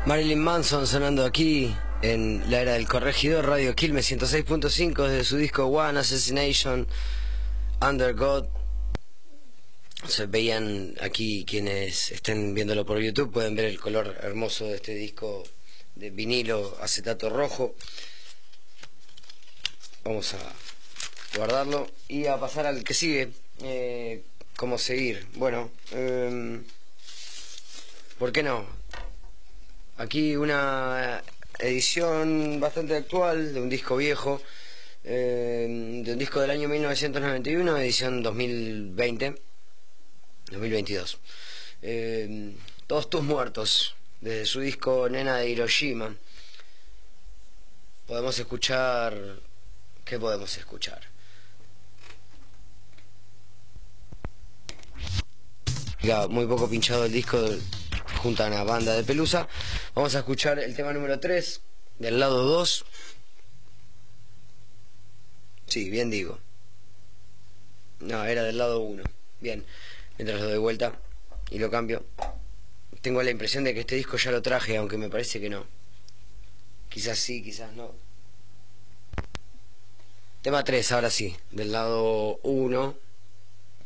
Marilyn Manson sonando aquí en la era del corregidor, Radio Quilmes 106.5 desde su disco One Assassination Under God. Se veían aquí, quienes estén viéndolo por YouTube pueden ver el color hermoso de este disco de vinilo acetato rojo. Vamos a guardarlo y a pasar al que sigue. ¿Cómo seguir? Bueno, ¿por qué no? Aquí una edición bastante actual de un disco viejo, de un disco del año 1991, edición 2022. Todos tus muertos, desde su disco Nena de Hiroshima. Podemos escuchar... ¿Qué podemos escuchar? Muy poco pinchado el disco junto a una banda de Pelusa. Vamos a escuchar el tema número 3 del lado 2. Sí, bien digo. No, era del lado 1. Bien, mientras lo doy vuelta y lo cambio. Tengo la impresión de que este disco ya lo traje, aunque me parece que no. Quizás sí, quizás no. Tema 3, ahora sí, del lado 1.